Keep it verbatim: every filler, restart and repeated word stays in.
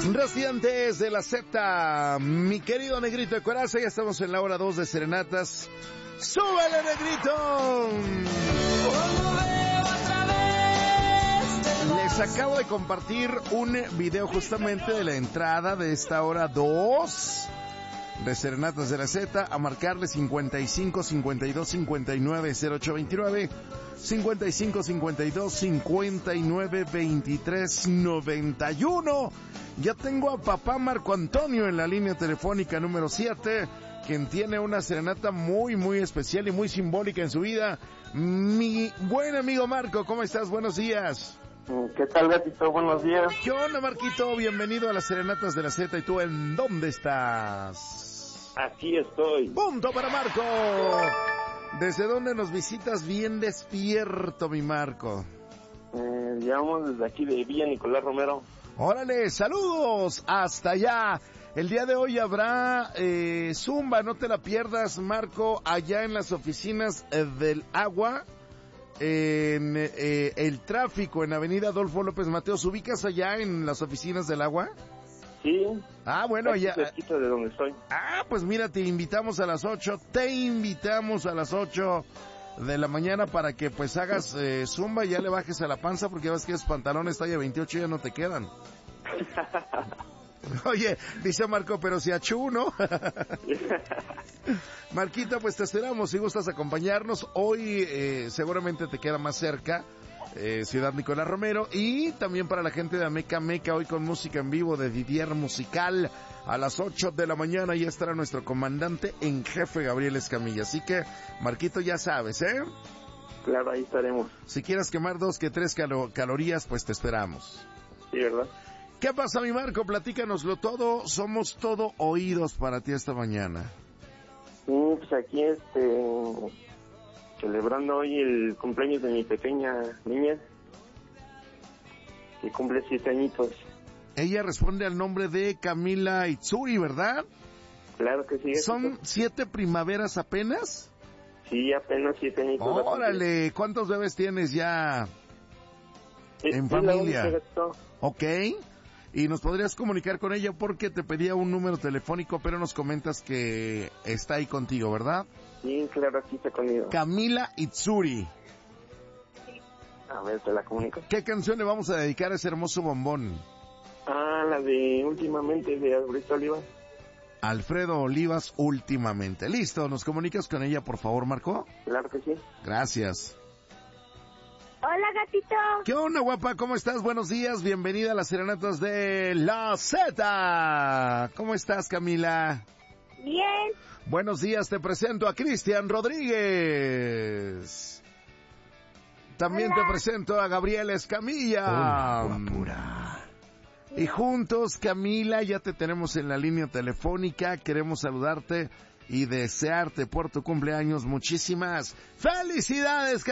Residentes de la Z, mi querido Negrito de Coraza, ya estamos en la hora dos de Serenatas. ¡Súbele, Negrito! Les acabo de compartir un video justamente de la entrada de esta hora dos de Serenatas de la Z, a marcarle cincuenta y cinco, cincuenta y dos, cincuenta y nueve, cero ocho veintinueve, cincuenta y cinco, cincuenta y dos, cincuenta y nueve, veintitrés, noventa y uno. Ya tengo a papá Marco Antonio en la línea telefónica número siete, quien tiene una serenata muy, muy especial y muy simbólica en su vida. Mi buen amigo Marco, ¿cómo estás? Buenos días. ¿Qué tal, gatito? Buenos días. ¿Qué onda, Marquito? Bienvenido a las Serenatas de la Z. ¿Y tú en dónde estás? Aquí estoy. ¡Punto para Marco! ¿Desde dónde nos visitas bien despierto, mi Marco? Eh, llamamos desde aquí de Villa Nicolás Romero. ¡Órale! ¡Saludos! ¡Hasta allá! El día de hoy habrá eh, Zumba, no te la pierdas, Marco, allá en las oficinas eh, del agua, en eh, el tráfico en Avenida Adolfo López Mateos. ¿Ubicas allá en las oficinas del agua? Sí. Ah, bueno, allá. Cerquita de donde estoy. Ah, pues mira, te invitamos a las ocho, te invitamos a las ocho de la mañana para que pues hagas eh, Zumba y ya le bajes a la panza, porque ya ves que esos pantalones talla veintiocho ya no te quedan. Oye, dice Marco, pero si achú, ¿no? Marquita, pues te esperamos, si gustas acompañarnos. Hoy eh, seguramente te queda más cerca eh, Ciudad Nicolás Romero, y también para la gente de Ameca Meca, hoy con música en vivo de Didier Musical a las ocho de la mañana. Ya estará nuestro comandante en jefe Gabriel Escamilla. Así que, Marquito, ya sabes, ¿eh? Claro, ahí estaremos. Si quieres quemar dos que tres calo- calorías, pues te esperamos. Sí, ¿verdad? ¿Qué pasa, mi Marco? Platícanoslo todo. Somos todo oídos para ti esta mañana. Sí, pues aquí, este... celebrando hoy el cumpleaños de mi pequeña niña, que cumple siete añitos. Ella responde al nombre de Camila Itzuri, ¿verdad? Claro que sí. ¿Son siete primaveras apenas? Sí, apenas siete añitos. Órale, ¿cuántos bebés tienes ya es, en es familia? La ok, y nos podrías comunicar con ella porque te pedía un número telefónico, pero nos comentas que está ahí contigo, ¿verdad? Sí, claro, aquí está conmigo. Camila Itzuri. A ver, te la comunico. ¿Qué canción le vamos a dedicar a ese hermoso bombón? Ah, la de últimamente de Alberto Olivas. Alfredo Olivas, últimamente. Listo, ¿nos comunicas con ella, por favor, Marco? Claro que sí. Gracias. Hola, gatito. ¿Qué onda, guapa? ¿Cómo estás? Buenos días, bienvenida a las Serenatas de la Z. ¿Cómo estás, Camila? Bien. Buenos días, te presento a Cristian Rodríguez. También Hola. te presento a Gabriel Escamilla. Hola, guapura. Y juntos, Camila, ya te tenemos en la línea telefónica. Queremos saludarte y desearte por tu cumpleaños muchísimas felicidades,